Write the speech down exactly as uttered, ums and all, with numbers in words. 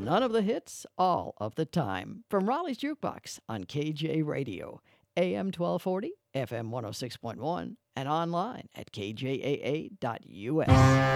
None of the hits, all of the time. From Raleigh's Jukebox on K J Radio, A M twelve forty, F M one oh six point one, and online at k j a a dot u s.